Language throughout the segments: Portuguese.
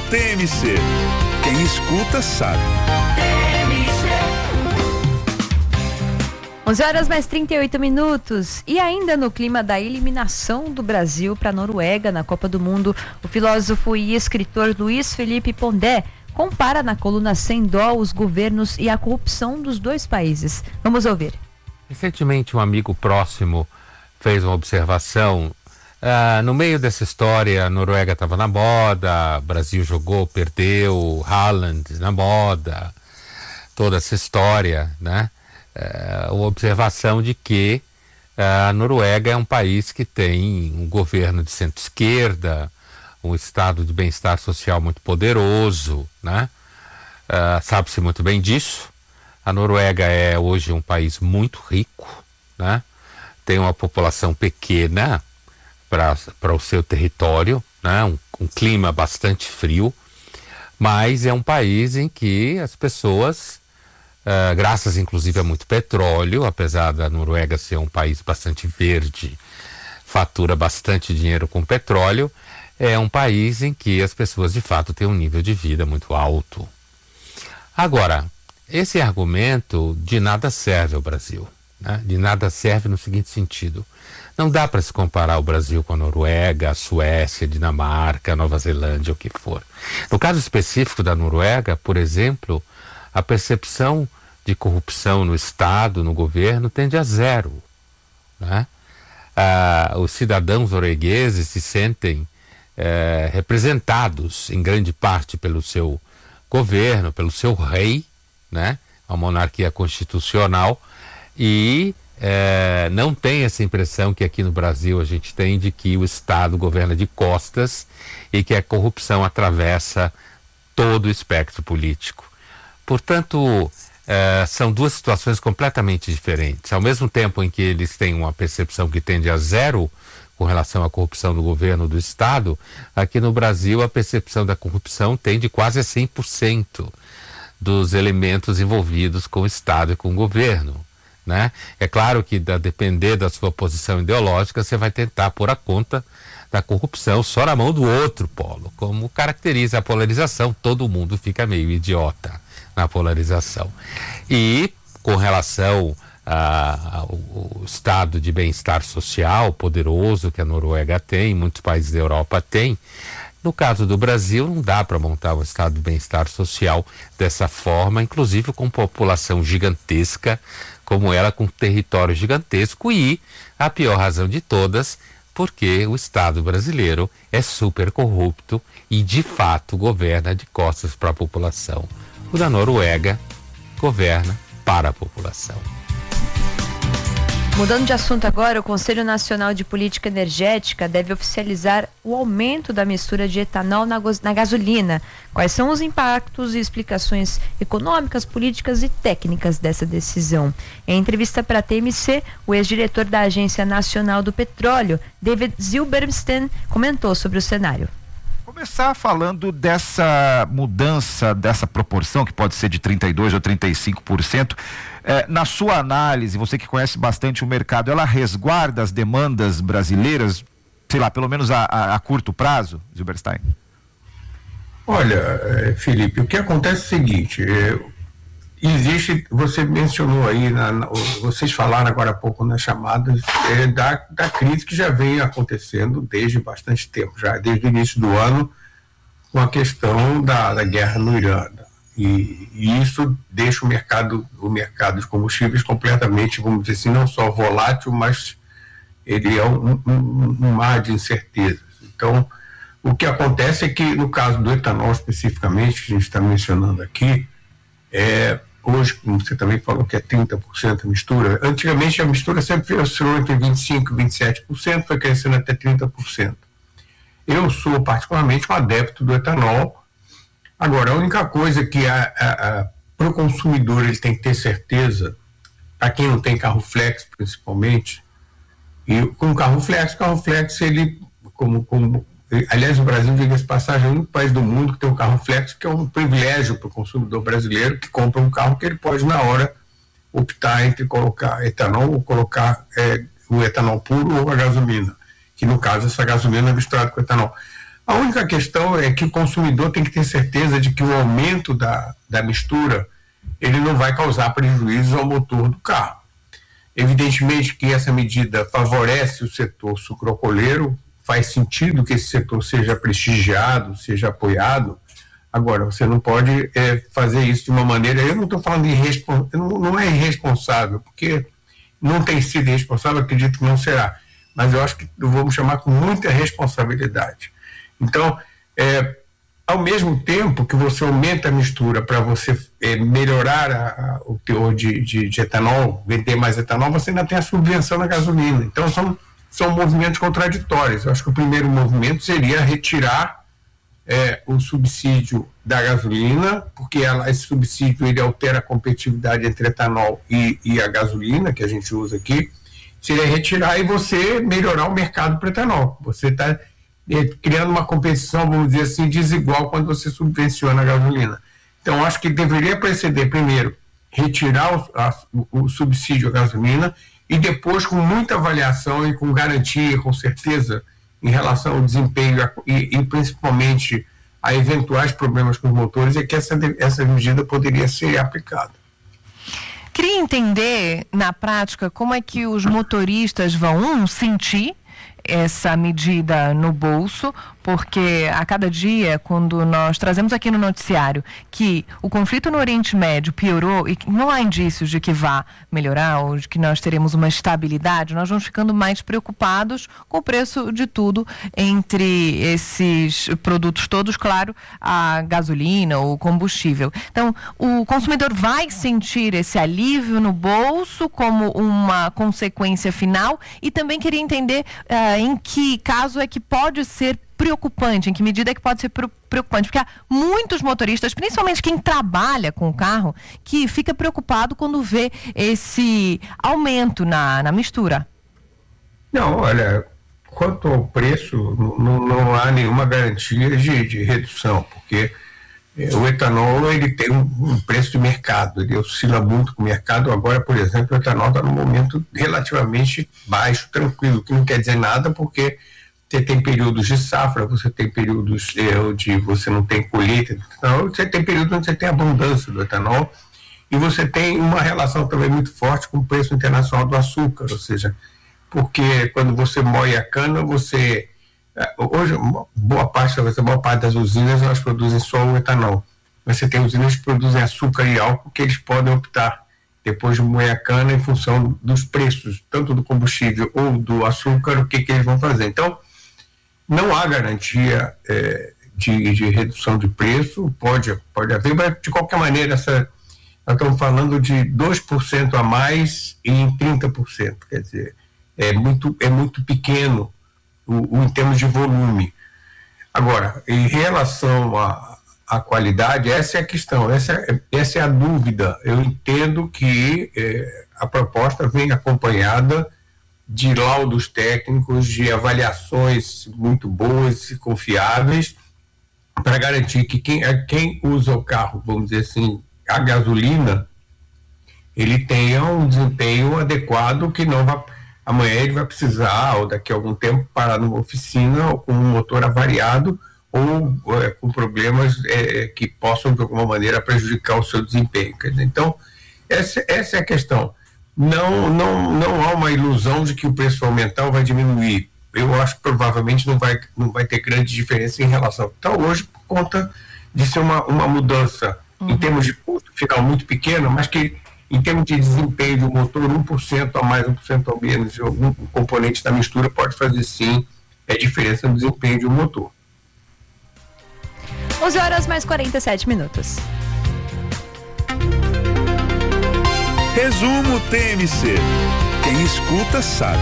TMC. Quem escuta sabe. 11h mais 38. E ainda no clima da eliminação do Brasil para a Noruega na Copa do Mundo, o filósofo e escritor Luiz Felipe Pondé compara na coluna Sem Dó os governos e a corrupção dos dois países. Vamos ouvir. Recentemente, um amigo próximo fez uma observação. No meio dessa história, a Noruega estava na moda, o Brasil jogou, perdeu, Haaland na moda, toda essa história, né? Uma observação de que a Noruega é um país que tem um governo de centro-esquerda, um estado de bem-estar social muito poderoso, né? Sabe-se muito bem disso. A Noruega é hoje um país muito rico, né? Tem uma população pequena para o seu território, né? Um clima bastante frio, mas é um país em que as pessoas, graças inclusive a muito petróleo, apesar da Noruega ser um país bastante verde, fatura bastante dinheiro com petróleo, é um país em que as pessoas de fato têm um nível de vida muito alto. Agora, esse argumento de nada serve ao Brasil, né? De nada serve no seguinte sentido: não dá para se comparar o Brasil com a Noruega, a Suécia, a Dinamarca, a Nova Zelândia, o que for. No caso específico da Noruega, por exemplo, a percepção de corrupção no Estado, no governo, tende a zero, né? Os cidadãos noruegueses se sentem representados em grande parte pelo seu governo, pelo seu rei, né? A monarquia constitucional, e não tem essa impressão que aqui no Brasil a gente tem de que o Estado governa de costas e que a corrupção atravessa todo o espectro político. Portanto, são duas situações completamente diferentes. Ao mesmo tempo em que eles têm uma percepção que tende a zero com relação à corrupção do governo do Estado, aqui no Brasil a percepção da corrupção tende quase a 100% dos elementos envolvidos com o Estado e com o governo, né? É claro que, a depender da sua posição ideológica, você vai tentar pôr a conta da corrupção só na mão do outro polo, como caracteriza a polarização. Todo mundo fica meio idiota na polarização. E com relação ao estado de bem-estar social poderoso que a Noruega tem, muitos países da Europa têm, no caso do Brasil não dá para montar um estado de bem-estar social dessa forma, inclusive com população gigantesca como ela, com território gigantesco, e a pior razão de todas, porque o Estado brasileiro é super corrupto e de fato governa de costas para a população. O da Noruega governa para a população. Mudando de assunto agora, o Conselho Nacional de Política Energética deve oficializar o aumento da mistura de etanol na gasolina. Quais são os impactos e explicações econômicas, políticas e técnicas dessa decisão? Em entrevista para a TMC, o ex-diretor da Agência Nacional do Petróleo, David Zilberstein, comentou sobre o cenário. Começar falando dessa mudança, dessa proporção, que pode ser de 32% ou 35%. Na sua análise, você que conhece bastante o mercado, ela resguarda as demandas brasileiras, sei lá, pelo menos a curto prazo, Zilberstein? Olha, Felipe, o que acontece é o seguinte: existe, você mencionou aí, vocês falaram agora há pouco nas chamadas, da crise que já vem acontecendo desde bastante tempo, já desde o início do ano, com a questão da guerra no Irã. E isso deixa o mercado de combustíveis completamente, vamos dizer assim, não só volátil, mas ele é um mar de incertezas. Então, o que acontece é que, no caso do etanol especificamente, que a gente está mencionando aqui, hoje, como você também falou, que é 30% a mistura. Antigamente a mistura sempre oscilou entre 25% e 27%, foi crescendo até 30%. Eu sou particularmente um adepto do etanol. Agora, a única coisa que para o consumidor ele tem que ter certeza, para quem não tem carro flex principalmente, e com carro flex ele, aliás, o Brasil, diga-se de passagem, é o único país do mundo que tem um carro flex, que é um privilégio para o consumidor brasileiro que compra um carro que ele pode, na hora, optar entre colocar etanol ou colocar o etanol puro ou a gasolina, que no caso essa gasolina é misturada com etanol. A única questão é que o consumidor tem que ter certeza de que o aumento da mistura ele não vai causar prejuízos ao motor do carro. Evidentemente que essa medida favorece o setor sucroalcooleiro, faz sentido que esse setor seja prestigiado, seja apoiado. Agora, você não pode fazer isso de uma maneira... Eu não estou falando de não é irresponsável, porque não tem sido irresponsável, acredito que não será. Mas eu acho que vamos chamar com muita responsabilidade. Então, ao mesmo tempo que você aumenta a mistura para você melhorar o teor de etanol, vender mais etanol, você ainda tem a subvenção na gasolina. Então, são movimentos contraditórios. Eu acho que o primeiro movimento seria retirar o subsídio da gasolina, porque esse subsídio ele altera a competitividade entre etanol e a gasolina, que a gente usa aqui. Seria retirar e você melhorar o mercado para etanol. Você está criando uma competição, vamos dizer assim, desigual quando você subvenciona a gasolina. Então, acho que deveria preceder, primeiro, retirar o subsídio à gasolina e depois, com muita avaliação e com garantia, com certeza, em relação ao desempenho e principalmente a eventuais problemas com os motores, é que essa medida poderia ser aplicada. Queria entender, na prática, como é que os motoristas vão sentir essa medida no bolso, porque a cada dia, quando nós trazemos aqui no noticiário que o conflito no Oriente Médio piorou e que não há indícios de que vá melhorar ou de que nós teremos uma estabilidade, nós vamos ficando mais preocupados com o preço de tudo entre esses produtos todos, claro, a gasolina, o combustível. Então, o consumidor vai sentir esse alívio no bolso como uma consequência final, e também queria entender em que caso é que pode ser preocupante, em que medida é que pode ser preocupante, porque há muitos motoristas, principalmente quem trabalha com o carro, que fica preocupado quando vê esse aumento na mistura. Não, olha, quanto ao preço, não há nenhuma garantia de redução, porque o etanol ele tem um preço de mercado, ele oscila muito com o mercado. Agora, por exemplo, o etanol está num momento relativamente baixo, tranquilo, que não quer dizer nada, porque você tem períodos de safra, você tem períodos onde você não tem colheita do etanol, você tem períodos onde você tem abundância do etanol, e você tem uma relação também muito forte com o preço internacional do açúcar, ou seja, porque quando você moe a cana, você... Hoje, boa parte das usinas, elas produzem só o etanol, mas você tem usinas que produzem açúcar e álcool, que eles podem optar, depois de moer a cana, em função dos preços, tanto do combustível ou do açúcar, o que eles vão fazer. Então, não há garantia de redução de preço, pode haver, mas de qualquer maneira, nós estamos falando de 2% a mais em 30%, quer dizer, é muito pequeno em termos de volume. Agora, em relação à qualidade, essa é a questão, essa é a dúvida. Eu entendo que a proposta vem acompanhada de laudos técnicos, de avaliações muito boas e confiáveis, para garantir que quem usa o carro, vamos dizer assim, a gasolina, ele tenha um desempenho adequado, que não vai... Amanhã ele vai precisar, ou daqui a algum tempo, parar numa oficina ou com um motor avariado ou com problemas que possam, de alguma maneira, prejudicar o seu desempenho. Então, essa é a questão. Não há uma ilusão de que o preço vai aumentar ou vai diminuir. Eu acho que provavelmente não vai ter grande diferença em relação. Então, hoje, por conta de ser uma mudança em termos de custo final muito pequena, mas que em termos de desempenho do motor, 1% a mais, 1% a menos, algum componente da mistura pode fazer sim diferença no desempenho de um motor. 11 horas mais 47 minutos. Resumo TMC. Quem escuta sabe.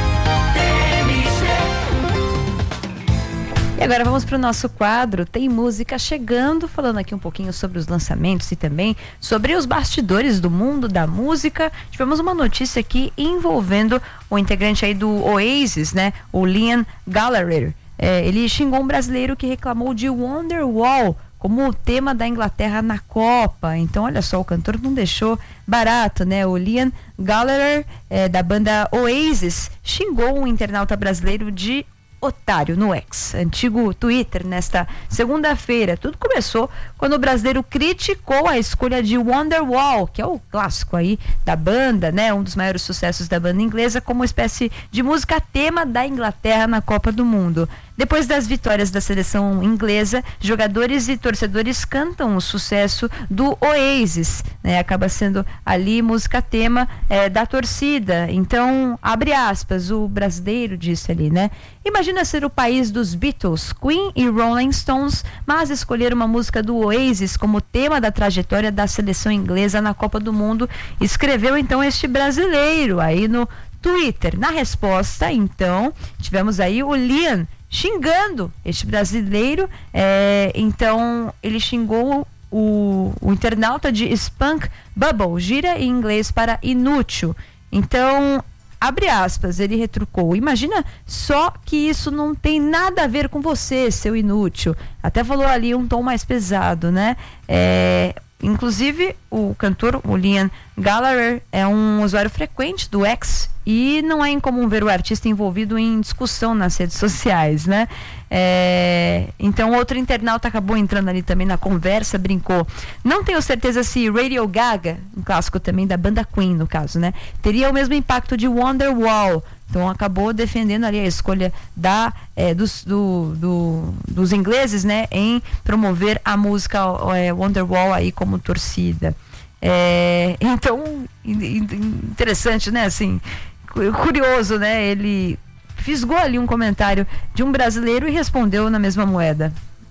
E agora vamos para o nosso quadro Tem Música Chegando, falando aqui um pouquinho sobre os lançamentos e também sobre os bastidores do mundo da música. Tivemos uma notícia aqui envolvendo o integrante aí do Oasis, né? O Liam Gallagher. Ele xingou um brasileiro que reclamou de Wonderwall como o tema da Inglaterra na Copa. Então, olha só, o cantor não deixou barato, né? O Liam Gallagher, da banda Oasis, xingou um internauta brasileiro de otário no X, antigo Twitter, nesta segunda-feira. Tudo começou quando o brasileiro criticou a escolha de Wonderwall, que é o clássico aí da banda, né? Um dos maiores sucessos da banda inglesa, como uma espécie de música tema da Inglaterra na Copa do Mundo. Depois das vitórias da seleção inglesa, jogadores e torcedores cantam o sucesso do Oasis, né? Acaba sendo ali música tema da torcida. Então, abre aspas, o brasileiro disse ali, né? Imagina ser o país dos Beatles, Queen e Rolling Stones, mas escolher uma música do Oasis como tema da trajetória da seleção inglesa na Copa do Mundo, escreveu então este brasileiro aí no Twitter. Na resposta, então, tivemos aí o Liam xingando este brasileiro, então ele xingou o internauta de Spunk Bubble, gira em inglês para inútil. Então, abre aspas, ele retrucou: imagina só que isso não tem nada a ver com você, seu inútil. Até falou ali um tom mais pesado, né? Inclusive, o cantor, o Liam Gallagher, é um usuário frequente do X e não é incomum ver o artista envolvido em discussão nas redes sociais, né? Então, outro internauta acabou entrando ali também na conversa, brincou: não tenho certeza se Radio Gaga, um clássico também da banda Queen, no caso, né, teria o mesmo impacto de Wonderwall. Então, acabou defendendo ali a escolha dos ingleses, né, em promover a música Wonderwall aí como torcida. Então, interessante, né, assim, curioso, né, ele fisgou ali um comentário de um brasileiro e respondeu na mesma moeda.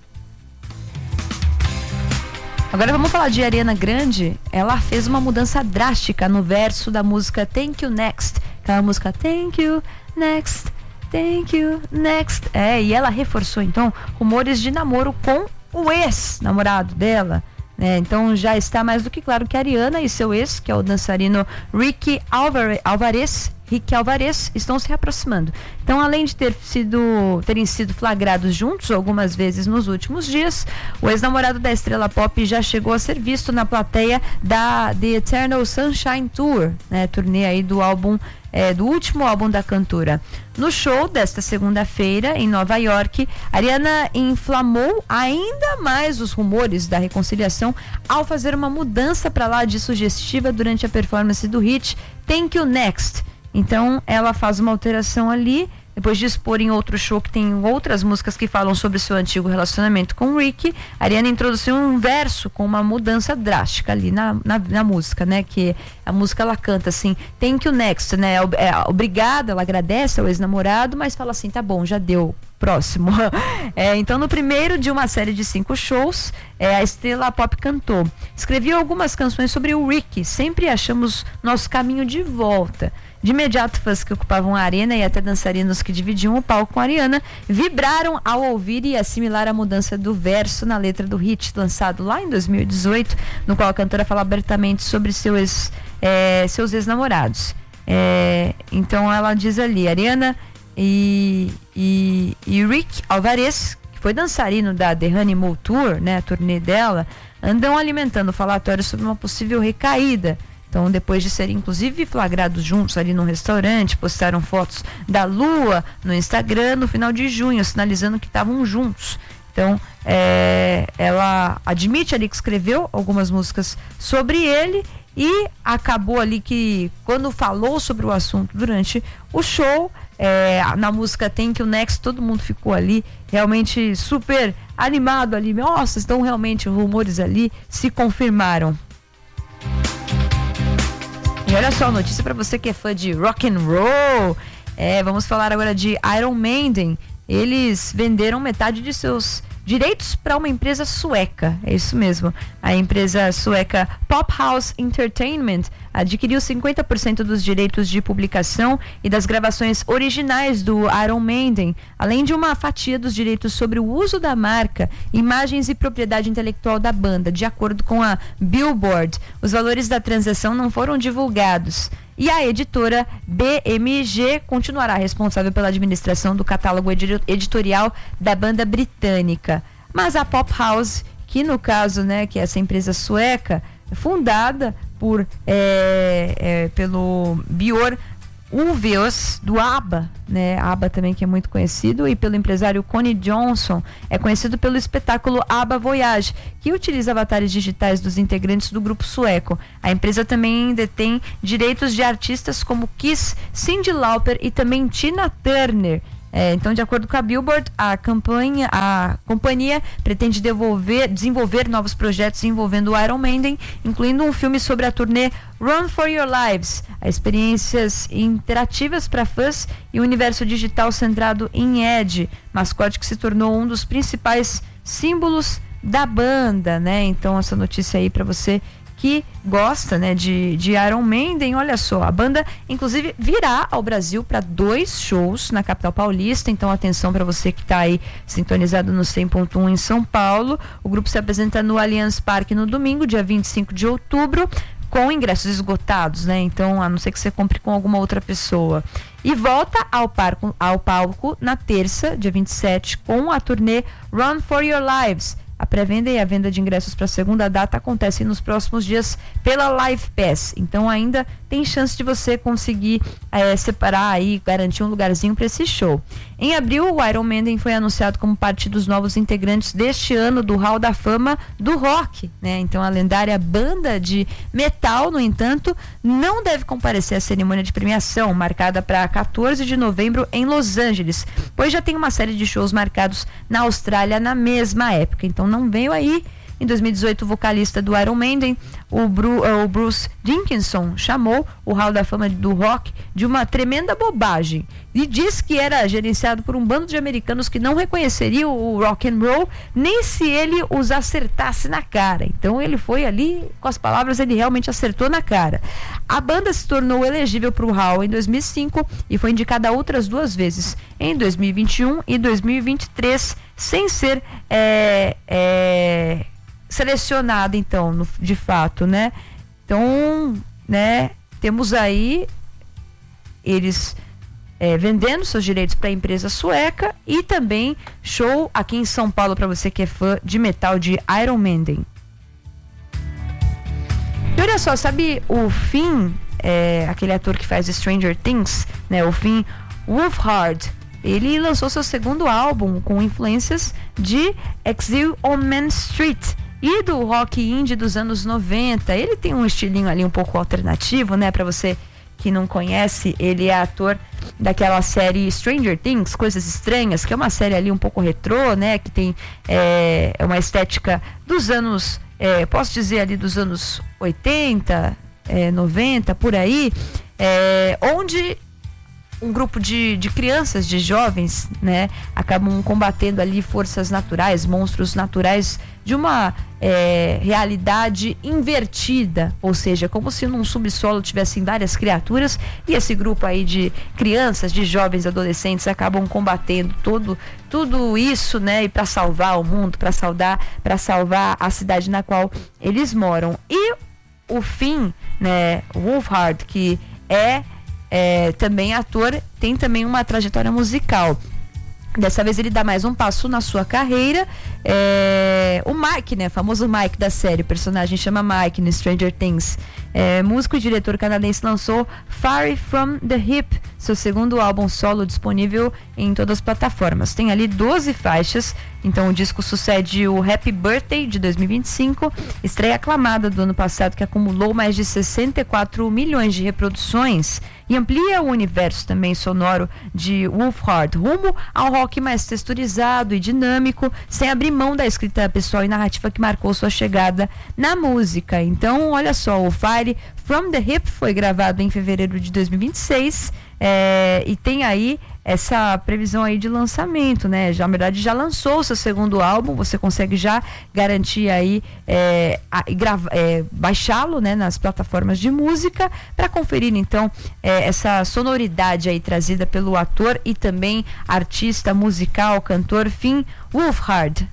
Agora vamos falar de Ariana Grande. Ela fez uma mudança drástica no verso da música Thank You Next. Aquela música Thank You Next, Thank You Next. E ela reforçou então rumores de namoro com o ex-namorado dela, né? Então já está mais do que claro que a Ariana e seu ex, que é o dançarino Ricky Alvarez, estão se aproximando. Então, além de terem sido flagrados juntos algumas vezes nos últimos dias, o ex-namorado da estrela pop já chegou a ser visto na plateia da The Eternal Sunshine Tour, né? Turnê aí do álbum, do último álbum da cantora. No show desta segunda-feira, em Nova York, Ariana inflamou ainda mais os rumores da reconciliação ao fazer uma mudança para lá de sugestiva durante a performance do hit Thank You Next. Então, ela faz uma alteração ali, depois de expor em outro show que tem outras músicas que falam sobre seu antigo relacionamento com o Ricky. A Ariana introduziu um verso com uma mudança drástica ali na música, né? Que a música ela canta assim, Thank You Next, né? Obrigada, ela agradece ao ex-namorado, mas fala assim, tá bom, já deu, próximo. Então, no primeiro de uma série de 5 shows, a estrela pop cantou: escrevi algumas canções sobre o Ricky, sempre achamos nosso caminho de volta. De imediato, fãs que ocupavam a arena e até dançarinos que dividiam o palco com a Ariana vibraram ao ouvir e assimilar a mudança do verso na letra do hit lançado lá em 2018, no qual a cantora fala abertamente sobre seus ex-namorados. Então ela diz ali, Ariana e Rick Alvarez, que foi dançarino da The Honeymoon Tour, né, a turnê dela, andam alimentando falatórios sobre uma possível recaída. Então, depois de serem inclusive flagrados juntos ali num restaurante, postaram fotos da lua no Instagram no final de junho, sinalizando que estavam juntos. Então, ela admite ali que escreveu algumas músicas sobre ele e acabou ali que, quando falou sobre o assunto durante o show, na música Thank You Next, todo mundo ficou ali realmente super animado ali. Nossa, então realmente os rumores ali se confirmaram. E olha só, notícia para você que é fã de rock and roll. Vamos falar agora de Iron Maiden. Eles venderam metade de seus direitos para uma empresa sueca. É isso mesmo. A empresa sueca Pop House Entertainment adquiriu 50% dos direitos de publicação e das gravações originais do Iron Maiden, além de uma fatia dos direitos sobre o uso da marca, imagens e propriedade intelectual da banda, de acordo com a Billboard. Os valores da transação não foram divulgados. E a editora BMG continuará responsável pela administração do catálogo editorial da banda britânica. Mas a Pop House, que no caso, né, que é essa empresa sueca, fundada pelo Björn Ulvius, do ABBA, né? ABBA também, que é muito conhecido, e pelo empresário Connie Johnson, é conhecido pelo espetáculo ABBA Voyage, que utiliza avatares digitais dos integrantes do grupo sueco. A empresa também detém direitos de artistas como Kiss, Cyndi Lauper e também Tina Turner. Então, de acordo com a Billboard, a companhia pretende desenvolver novos projetos envolvendo o Iron Maiden, incluindo um filme sobre a turnê Run for Your Lives, experiências interativas para fãs e um universo digital centrado em Ed, mascote que se tornou um dos principais símbolos da banda, né? Então, essa notícia aí para você que gosta, né, de Iron Maiden. Olha só, a banda inclusive virá ao Brasil para 2 shows na capital paulista, então atenção para você que está aí sintonizado no 100.1 em São Paulo. O grupo se apresenta no Allianz Parque no domingo, dia 25 de outubro, com ingressos esgotados, né? Então, a não ser que você compre com alguma outra pessoa. E volta ao palco na terça, dia 27, com a turnê Run for Your Lives. A pré-venda e a venda de ingressos para a segunda data acontecem nos próximos dias pela Live Pass. Então ainda tem chance de você conseguir separar aí, garantir um lugarzinho para esse show. Em abril, o Iron Maiden foi anunciado como parte dos novos integrantes deste ano do Hall da Fama do Rock, né? Então a lendária banda de metal, no entanto, não deve comparecer à cerimônia de premiação, marcada para 14 de novembro em Los Angeles, pois já tem uma série de shows marcados na Austrália na mesma época. Então não veio aí. Em 2018, o vocalista do Iron Maiden, o Bruce Dickinson, chamou o Hall da Fama do Rock de uma tremenda bobagem e disse que era gerenciado por um bando de americanos que não reconheceriam o rock and roll nem se ele os acertasse na cara. Então ele foi ali, com as palavras, ele realmente acertou na cara. A banda se tornou elegível para o Hall em 2005 e foi indicada outras 2 vezes, em 2021 e 2023, sem ser selecionada, então, de fato, né? Então, né, temos aí eles vendendo seus direitos para a empresa sueca e também show aqui em São Paulo para você que é fã de metal de Iron Maiden. E olha só, sabe o Finn, aquele ator que faz Stranger Things, né? O Finn Wolfhard, ele lançou seu segundo álbum com influências de Exile on Main Street e do rock indie dos anos 90. Ele tem um estilinho ali um pouco alternativo, né? Pra você que não conhece, ele é ator daquela série Stranger Things, Coisas Estranhas, que é uma série ali um pouco retrô, né? Que tem uma estética dos anos, posso dizer ali dos anos 80, 90, por aí, onde um grupo de crianças, de jovens, né, acabam combatendo ali forças naturais, monstros naturais de uma realidade invertida, ou seja, como se num subsolo tivessem várias criaturas e esse grupo aí de crianças, de jovens, adolescentes acabam combatendo tudo isso, né, e para salvar o mundo, para salvar a cidade na qual eles moram. E o Finn, né, Wolfhard, que também ator, tem também uma trajetória musical. Dessa vez ele dá mais um passo na sua carreira. O Mike, né, famoso Mike da série, o personagem chama Mike no Stranger Things. Músico e diretor canadense lançou Far From The Hip, seu segundo álbum solo, disponível em todas as plataformas. Tem ali 12 faixas, então o disco sucede o Happy Birthday de 2025, estreia aclamada do ano passado que acumulou mais de 64 milhões de reproduções e amplia o universo também sonoro de Wolfhard rumo ao rock mais texturizado e dinâmico, sem abrir mão da escrita pessoal e narrativa que marcou sua chegada na música. Então, olha só, o Fire From The Hip foi gravado em fevereiro de 2026 e tem aí essa previsão aí de lançamento, né? Na verdade, já lançou o seu segundo álbum, você consegue já garantir aí, baixá-lo, né, nas plataformas de música, para conferir então essa sonoridade aí trazida pelo ator e também artista musical, cantor Finn Wolfhard.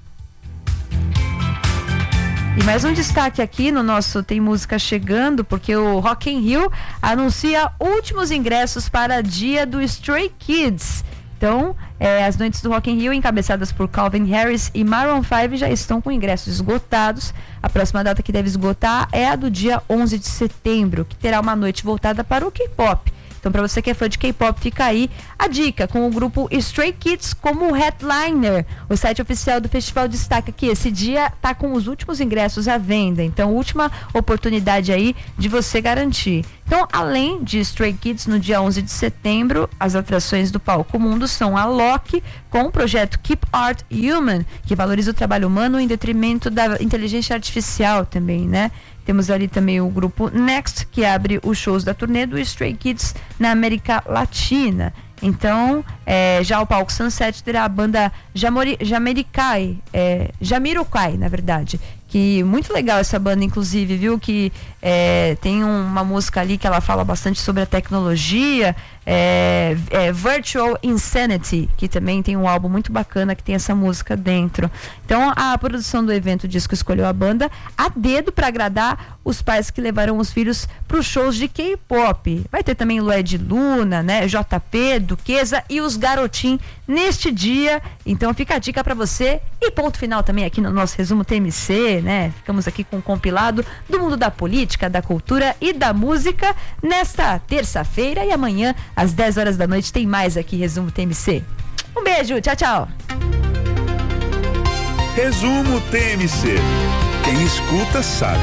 E mais um destaque aqui no nosso Tem Música Chegando, porque o Rock in Rio anuncia últimos ingressos para dia do Stray Kids. Então, as noites do Rock in Rio, encabeçadas por Calvin Harris e Maroon 5, já estão com ingressos esgotados. A próxima data que deve esgotar é a do dia 11 de setembro, que terá uma noite voltada para o K-pop. Então, para você que é fã de K-pop, fica aí a dica, com o grupo Stray Kids como headliner. O site oficial do festival destaca que esse dia tá com os últimos ingressos à venda, então última oportunidade aí de você garantir. Então, além de Stray Kids, no dia 11 de setembro, as atrações do Palco Mundo são a Loki, com o projeto Keep Art Human, que valoriza o trabalho humano em detrimento da inteligência artificial também, né? Temos ali também o grupo Next, que abre os shows da turnê do Stray Kids na América Latina. Então, já o Palco Sunset terá a banda Jamiroquai, na verdade. Que muito legal essa banda, inclusive, viu? Que tem uma música ali que ela fala bastante sobre a tecnologia, Virtual Insanity, que também tem um álbum muito bacana que tem essa música dentro. Então, a produção do evento Disco escolheu a banda a dedo para agradar os pais que levaram os filhos para os shows de K-pop. Vai ter também Lued Luna, né? JP, Duquesa e os Garotim neste dia. Então, fica a dica para você. E ponto final também aqui no nosso resumo TMC, né? Ficamos aqui com um compilado do mundo da política, da cultura e da música nesta terça-feira, e amanhã às 10 horas da noite tem mais aqui Resumo TMC. Um beijo, tchau, tchau. Resumo TMC. Quem escuta sabe.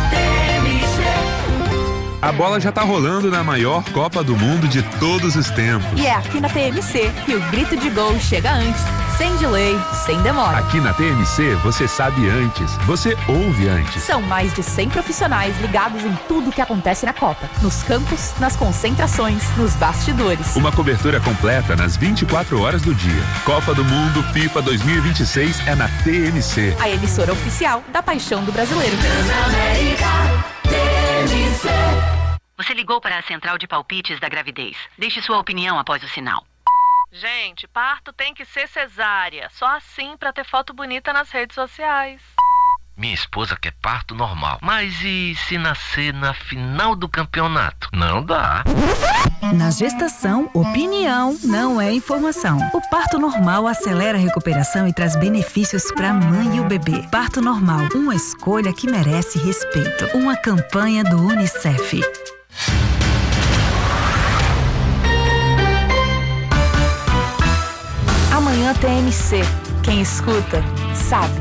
A bola já tá rolando na maior Copa do Mundo de todos os tempos. E é aqui na TMC que o grito de gol chega antes, sem delay, sem demora. Aqui na TMC você sabe antes, você ouve antes. São mais de 100 profissionais ligados em tudo que acontece na Copa. Nos campos, nas concentrações, nos bastidores. Uma cobertura completa nas 24 horas do dia. Copa do Mundo FIFA 2026 é na TMC. A emissora oficial da paixão do brasileiro. Você ligou para a central de palpites da gravidez. Deixe sua opinião após o sinal. Gente, parto tem que ser cesárea. Só assim pra ter foto bonita nas redes sociais. Minha esposa quer parto normal. Mas e se nascer na final do campeonato? Não dá. Na gestação, opinião não é informação. O parto normal acelera a recuperação e traz benefícios para a mãe e o bebê. Parto normal, uma escolha que merece respeito. Uma campanha do UNICEF. Amanhã TMC. Quem escuta, sabe.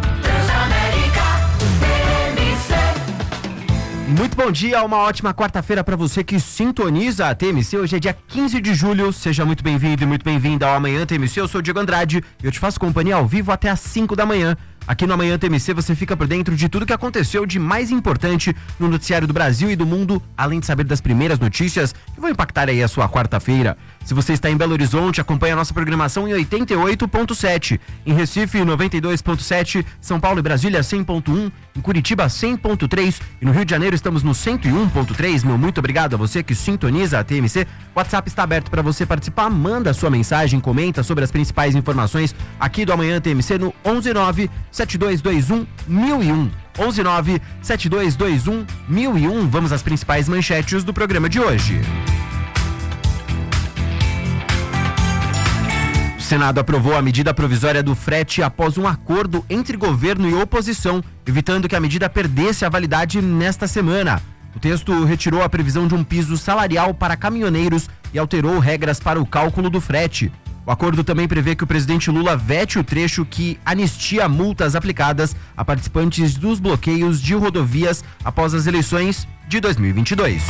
Muito bom dia, uma ótima quarta-feira para você que sintoniza a TMC. Hoje é dia 15 de julho, seja muito bem-vindo e muito bem-vinda ao Amanhã TMC. Eu sou o Diego Andrade e eu te faço companhia ao vivo até às 5 da manhã. Aqui no Amanhã TMC você fica por dentro de tudo que aconteceu de mais importante no noticiário do Brasil e do mundo, além de saber das primeiras notícias que vão impactar aí a sua quarta-feira. Se você está em Belo Horizonte, acompanhe a nossa programação em 88.7, em Recife 92.7, São Paulo e Brasília 100.1, em Curitiba 100.3 e no Rio de Janeiro estamos no 101.3. Meu muito obrigado a você que sintoniza a TMC. O WhatsApp está aberto para você participar, manda sua mensagem, comenta sobre as principais informações aqui do Amanhã TMC no 119-7221-1001. 119-7221-1001. Vamos às principais manchetes do programa de hoje. O Senado aprovou a medida provisória do frete após um acordo entre governo e oposição, evitando que a medida perdesse a validade nesta semana. O texto retirou a previsão de um piso salarial para caminhoneiros e alterou regras para o cálculo do frete. O acordo também prevê que o presidente Lula vete o trecho que anistia multas aplicadas a participantes dos bloqueios de rodovias após as eleições de 2022.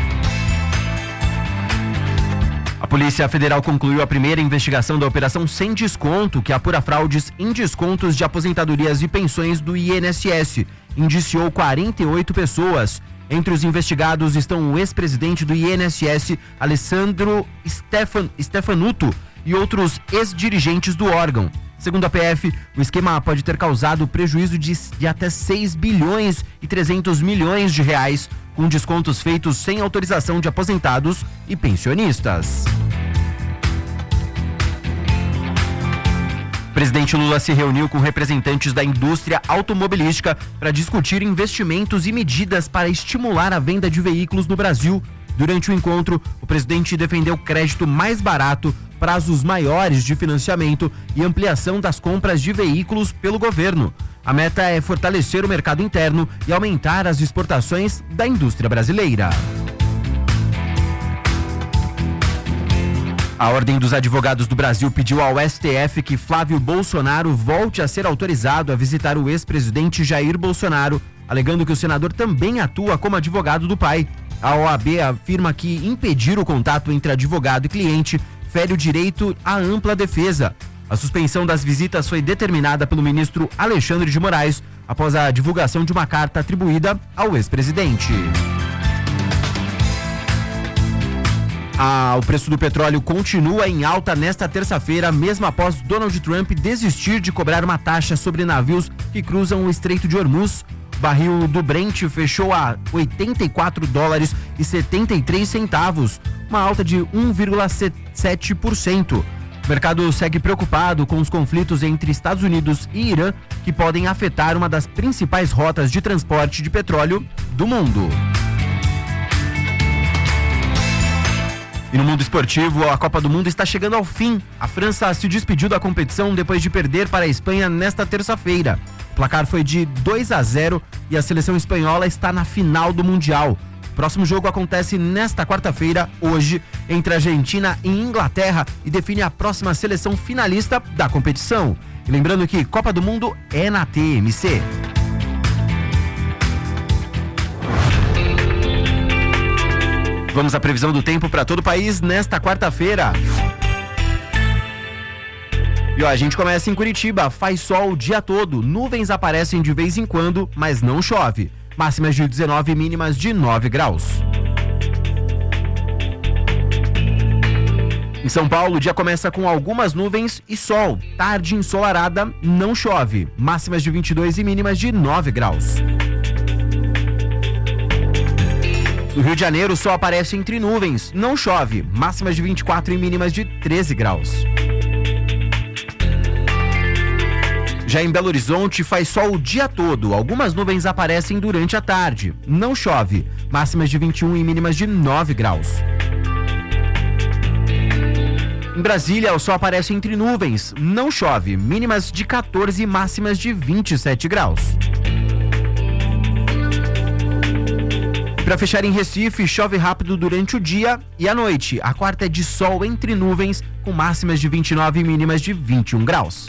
A Polícia Federal concluiu a primeira investigação da Operação Sem Desconto, que apura fraudes em descontos de aposentadorias e pensões do INSS. Indiciou 48 pessoas. Entre os investigados estão o ex-presidente do INSS, Alessandro Stefanuto, e outros ex-dirigentes do órgão. Segundo a PF, o esquema pode ter causado prejuízo de até 6 bilhões e 300 milhões de reais, com descontos feitos sem autorização de aposentados e pensionistas. O presidente Lula se reuniu com representantes da indústria automobilística para discutir investimentos e medidas para estimular a venda de veículos no Brasil. Durante o encontro, o presidente defendeu crédito mais barato, prazos maiores de financiamento e ampliação das compras de veículos pelo governo. A meta é fortalecer o mercado interno e aumentar as exportações da indústria brasileira. A Ordem dos Advogados do Brasil pediu ao STF que Flávio Bolsonaro volte a ser autorizado a visitar o ex-presidente Jair Bolsonaro, alegando que o senador também atua como advogado do pai. A OAB afirma que impedir o contato entre advogado e cliente fere o direito à ampla defesa. A suspensão das visitas foi determinada pelo ministro Alexandre de Moraes após a divulgação de uma carta atribuída ao ex-presidente. O preço do petróleo continua em alta nesta terça-feira, mesmo após Donald Trump desistir de cobrar uma taxa sobre navios que cruzam o Estreito de Hormuz. O barril do Brent fechou a $84,73, uma alta de 1,7%. O mercado segue preocupado com os conflitos entre Estados Unidos e Irã, que podem afetar uma das principais rotas de transporte de petróleo do mundo. E no mundo esportivo, a Copa do Mundo está chegando ao fim. A França se despediu da competição depois de perder para a Espanha nesta terça-feira. O placar foi de 2-0 e a seleção espanhola está na final do Mundial. O próximo jogo acontece nesta quarta-feira, hoje, entre Argentina e Inglaterra e define a próxima seleção finalista da competição. E lembrando que Copa do Mundo é na TMC. Vamos à previsão do tempo para todo o país nesta quarta-feira. E a gente começa em Curitiba, faz sol o dia todo, nuvens aparecem de vez em quando, mas não chove. Máximas de 19 e mínimas de 9 graus. Em São Paulo, o dia começa com algumas nuvens e sol. Tarde ensolarada, não chove. Máximas de 22 e mínimas de 9 graus. No Rio de Janeiro, o sol aparece entre nuvens, não chove. Máximas de 24 e mínimas de 13 graus. Já em Belo Horizonte, faz sol o dia todo. Algumas nuvens aparecem durante a tarde. Não chove. Máximas de 21 e mínimas de 9 graus. Em Brasília, o sol aparece entre nuvens. Não chove. Mínimas de 14 e máximas de 27 graus. Para fechar em Recife, chove rápido durante o dia e a noite. A quarta é de sol entre nuvens, com máximas de 29 e mínimas de 21 graus.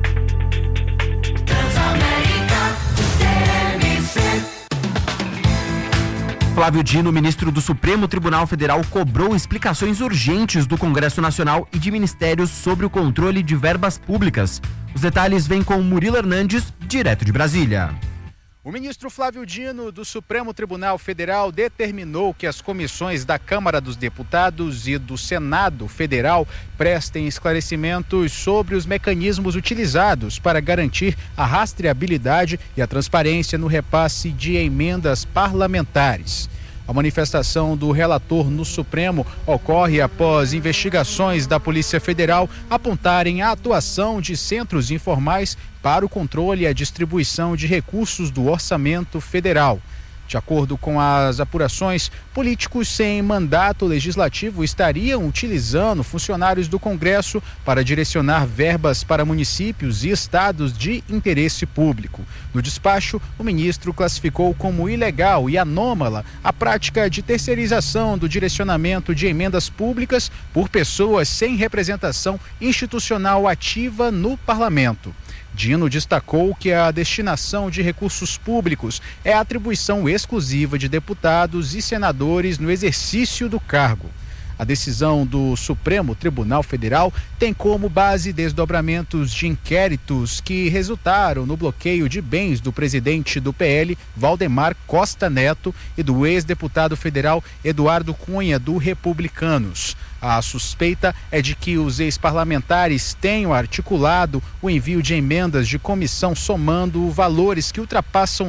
Flávio Dino, ministro do Supremo Tribunal Federal, cobrou explicações urgentes do Congresso Nacional e de ministérios sobre o controle de verbas públicas. Os detalhes vêm com Murilo Hernandes, direto de Brasília. O ministro Flávio Dino, do Supremo Tribunal Federal, determinou que as comissões da Câmara dos Deputados e do Senado Federal prestem esclarecimentos sobre os mecanismos utilizados para garantir a rastreabilidade e a transparência no repasse de emendas parlamentares. A manifestação do relator no Supremo ocorre após investigações da Polícia Federal apontarem a atuação de centros informais para o controle e a distribuição de recursos do orçamento federal. De acordo com as apurações, políticos sem mandato legislativo estariam utilizando funcionários do Congresso para direcionar verbas para municípios e estados de interesse público. No despacho, o ministro classificou como ilegal e anômala a prática de terceirização do direcionamento de emendas públicas por pessoas sem representação institucional ativa no parlamento. Dino destacou que a destinação de recursos públicos é a atribuição exclusiva de deputados e senadores no exercício do cargo. A decisão do Supremo Tribunal Federal tem como base desdobramentos de inquéritos que resultaram no bloqueio de bens do presidente do PL, Valdemar Costa Neto, e do ex-deputado federal Eduardo Cunha, do Republicanos. A suspeita é de que os ex-parlamentares tenham articulado o envio de emendas de comissão somando valores que ultrapassam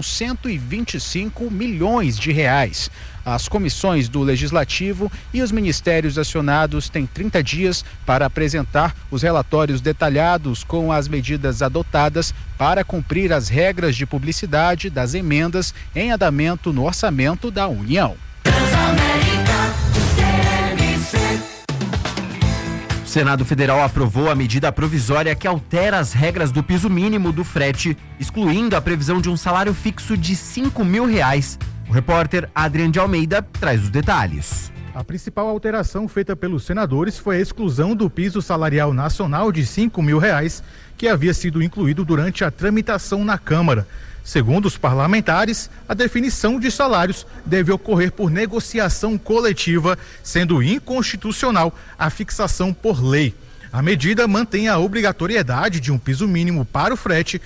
125 milhões de reais. As comissões do Legislativo e os ministérios acionados têm 30 dias para apresentar os relatórios detalhados com as medidas adotadas para cumprir as regras de publicidade das emendas em andamento no orçamento da União. O Senado Federal aprovou a medida provisória que altera as regras do piso mínimo do frete, excluindo a previsão de um salário fixo de R$ 5.000. O repórter Adrian de Almeida traz os detalhes. A principal alteração feita pelos senadores foi a exclusão do piso salarial nacional de R$5.000, que havia sido incluído durante a tramitação na Câmara. Segundo os parlamentares, a definição de salários deve ocorrer por negociação coletiva, sendo inconstitucional a fixação por lei. A medida mantém a obrigatoriedade de um piso mínimo para o frete